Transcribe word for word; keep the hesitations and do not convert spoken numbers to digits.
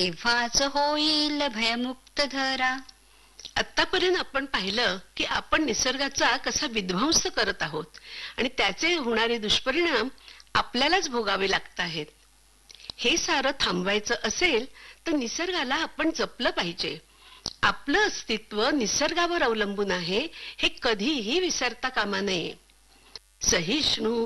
तेव्हाच होईल भयमुक्त धरा. आतापर्यंत आपण पाहिलं की आपण निसर्गाचा कसा विध्वंस करत आहोत आणि त्याचे होणारे दुष्परिणाम आपल्यालाच भोगावे लागत आहेत. हे सारं थांबवायचं असेल तर निसर्गाला आपण जपलं पाहिजे. आपलं अस्तित्व निसर्गावर अवलंबून आहे हे कधीही विसरता कामा नये. सहिष्णू